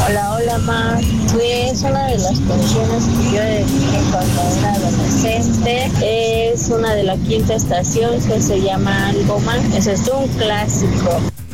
Hola, hola, ma. Pues una de las canciones que yo dediqué cuando era adolescente es una de la Quinta Estación que se llama Algo Más. Ese es un clásico.